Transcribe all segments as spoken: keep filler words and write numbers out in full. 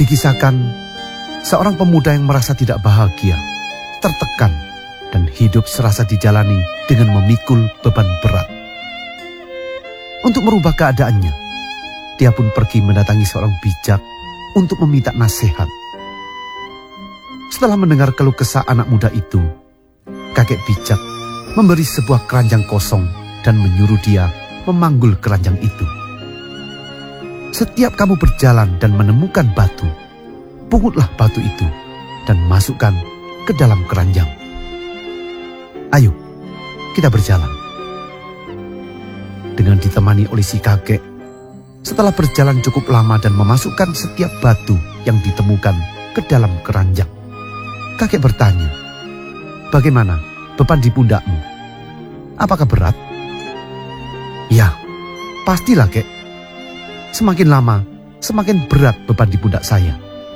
Dikisahkan seorang pemuda yang merasa tidak bahagia, tertekan, dan hidup serasa dijalani dengan memikul beban berat. Untuk merubah keadaannya, dia pun pergi mendatangi seorang bijak untuk meminta nasihat. Setelah mendengar keluh kesah anak muda itu, kakek bijak memberi sebuah keranjang kosong dan menyuruh dia memanggul keranjang itu. Setiap kamu berjalan dan menemukan batu, pungutlah batu itu dan masukkan ke dalam keranjang. Ayo, kita berjalan. Dengan ditemani oleh si kakek, setelah berjalan cukup lama dan memasukkan setiap batu yang ditemukan ke dalam keranjang, kakek bertanya, "Bagaimana beban di pundakmu? Apakah berat?" "Ya, pastilah, Kek. Semakin lama, semakin berat beban di pundak saya."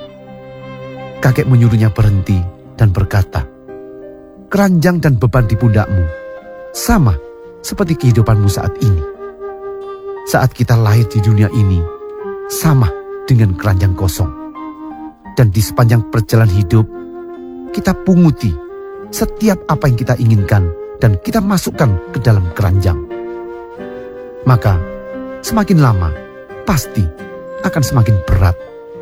Kakek menyuruhnya berhenti dan berkata, "Keranjang dan beban di pundakmu sama seperti kehidupanmu saat ini. Saat kita lahir di dunia ini, sama dengan keranjang kosong. Dan di sepanjang perjalanan hidup, kita punguti setiap apa yang kita inginkan dan kita masukkan ke dalam keranjang. Maka, semakin lama, pasti akan semakin berat."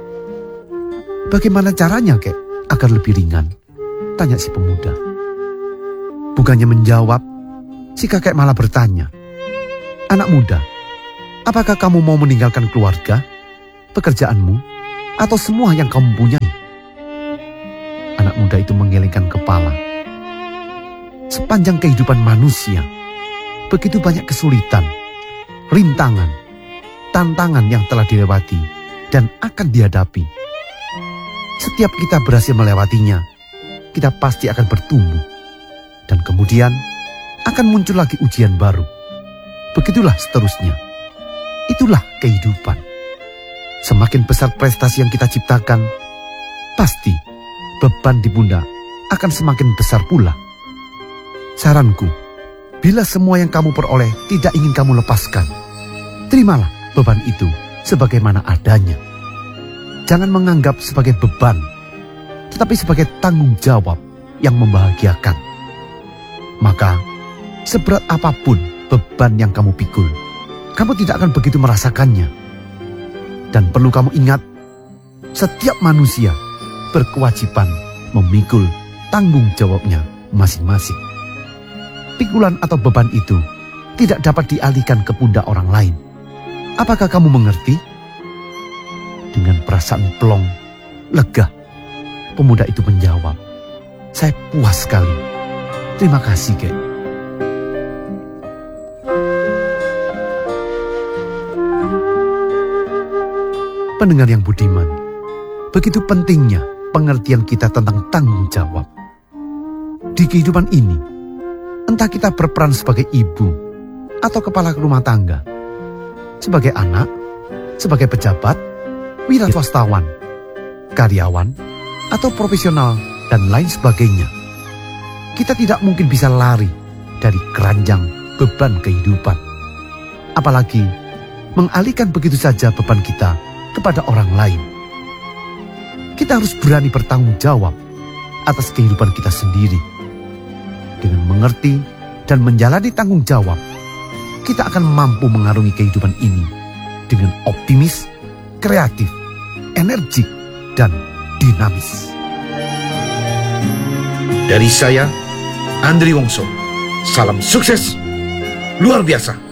"Bagaimana caranya, Kek, agar lebih ringan?" tanya si pemuda. Bukannya menjawab, si kakek malah bertanya, "Anak muda, apakah kamu mau meninggalkan keluarga, pekerjaanmu, atau semua yang kamu punyai?" Anak muda itu menggelengkan kepala. Sepanjang kehidupan manusia, begitu banyak kesulitan, rintangan, tantangan yang telah dilewati dan akan dihadapi. Setiap kita berhasil melewatinya, kita pasti akan bertumbuh. Dan kemudian akan muncul lagi ujian baru. Begitulah seterusnya. Itulah kehidupan. Semakin besar prestasi yang kita ciptakan, pasti beban di pundak akan semakin besar pula. Saranku, bila semua yang kamu peroleh tidak ingin kamu lepaskan, terimalah beban itu sebagaimana adanya. Jangan menganggap sebagai beban, tetapi sebagai tanggung jawab yang membahagiakan. Maka, seberat apapun beban yang kamu pikul, kamu tidak akan begitu merasakannya. Dan perlu kamu ingat, setiap manusia berkewajiban memikul tanggung jawabnya masing-masing. Pikulan atau beban itu tidak dapat dialihkan ke pundak orang lain. Apakah kamu mengerti? Dengan perasaan plong, lega, pemuda itu menjawab, "Saya puas sekali. Terima kasih, Kek." Pendengar yang budiman, begitu pentingnya pengertian kita tentang tanggung jawab. Di kehidupan ini, entah kita berperan sebagai ibu atau kepala rumah tangga, sebagai anak, sebagai pejabat, wira swastawan, karyawan, atau profesional, dan lain sebagainya, kita tidak mungkin bisa lari dari keranjang beban kehidupan. Apalagi mengalihkan begitu saja beban kita kepada orang lain. Kita harus berani bertanggung jawab atas kehidupan kita sendiri. Dengan mengerti dan menjalani tanggung jawab, kita akan mampu mengarungi kehidupan ini dengan optimis, kreatif, energik, dan dinamis. Dari saya, Andri Wongso, salam sukses luar biasa.